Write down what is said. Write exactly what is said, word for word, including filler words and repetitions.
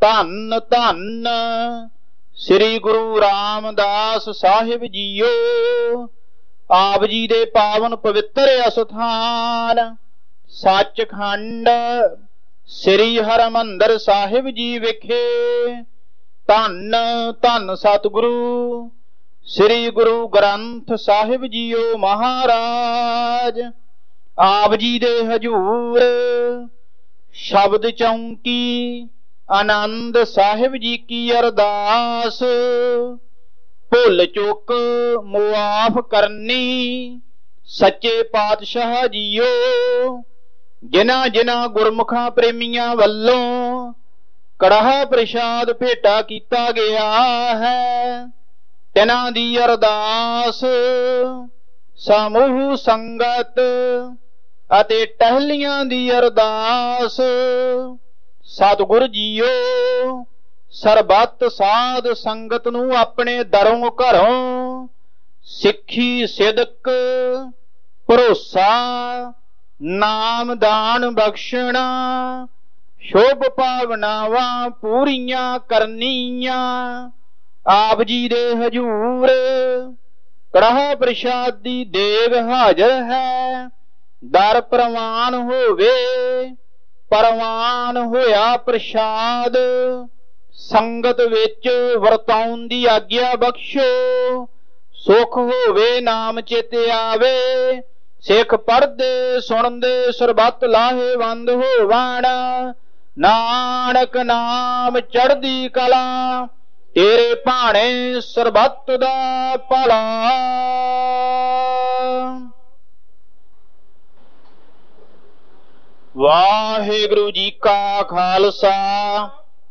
ਧੰਨ ਧੰਨ ਸ੍ਰੀ ਗੁਰੂ ਰਾਮਦਾਸ ਸਾਹਿਬ ਜੀਓ। ਆਪ ਜੀ ਦੇ ਪਾਵਨ ਪਵਿੱਤਰ ਅਸਥਾਨ ਸੱਚਖੰਡ ਸ੍ਰੀ ਹਰਿਮੰਦਰ ਸਾਹਿਬ ਜੀ ਵਿਖੇ ਧੰਨ ਧੰਨ ਸਤਿਗੁਰੂ ਸ੍ਰੀ ਗੁਰੂ ਗ੍ਰੰਥ ਸਾਹਿਬ ਜੀਓ ਮਹਾਰਾਜ। ਆਪ ਜੀ ਦੇ ਹਜੂਰ ਸ਼ਬਦ ਚੌਂਕੀ ਆਨੰਦ ਸਾਹਿਬ ਜੀ ਕੀ ਅਰਦਾਸ। ਭੁੱਲ ਚੁੱਕ ਮੁਆਫ ਕਰਨੀ ਸੱਚੇ ਪਾਤਸ਼ਾਹ ਜੀਓ। ਜਿਨ੍ਹਾਂ ਜਿਨ੍ਹਾਂ ਗੁਰਮੁਖਾਂ ਪ੍ਰੇਮੀਆਂ ਵੱਲੋਂ ਕੜਾਹ ਪ੍ਰਸ਼ਾਦ ਭੇਟਾ ਕੀਤਾ ਗਿਆ ਹੈ, ਤਿਨਾਂ ਦੀ ਅਰਦਾਸ ਸਮੂਹ ਸੰਗਤ ਅਤੇ ਟਹਿਲੀਆਂ ਦੀ ਅਰਦਾਸ। ਸਤਿਗੁਰ ਜੀਓ ਸਰਬੱਤ ਸਾਧ ਸੰਗਤ ਨੂੰ ਆਪਣੇ ਦਰੋਂ ਘਰੋਂ ਸਿੱਖੀ ਸਿਦਕ ਭਰੋਸਾ ਨਾਮ ਦਾਨ ਬਖਸ਼ਣਾ ਸ਼ੁਭ ਭਾਵਨਾਵਾਂ ਪੂਰੀਆਂ ਕਰਨੀਆਂ। ਆਪ ਜੀ ਦੇ ਹਜੂਰ ਕੜਾਹ ਪ੍ਰਸ਼ਾਦ ਦੀ ਦੇਗ ਹਾਜ਼ਰ ਹੈ। ਦਰ ਪ੍ਰਵਾਨ ਹੋਵੇ ਪ੍ਰਵਾਨ ਹੋਇਆ ਪ੍ਰਸ਼ਾਦ ਸੰਗਤ ਵਿੱਚ ਵਰਤਾਉਣ ਦੀ ਆਗਿਆ ਬਖਸ਼ੋ। ਸੁਖ ਹੋਵੇ ਨਾਮ ਚਿਤ ਆਵੇ ਸਿੱਖ ਪੜ੍ਹਦੇ ਸੁਣਦੇ ਸਰਬੱਤ ਲਾਹੇਵੰਦ ਹੋਵਣ। ਨਾਨਕ ਨਾਮ ਚੜ੍ਹਦੀ ਕਲਾ ਤੇਰੇ ਭਾਣੇ ਸਰਬੱਤ ਦਾ ਭਲਾ। ਵਾਹਿਗੁਰੂ ਜੀ ਕਾ ਖਾਲਸਾ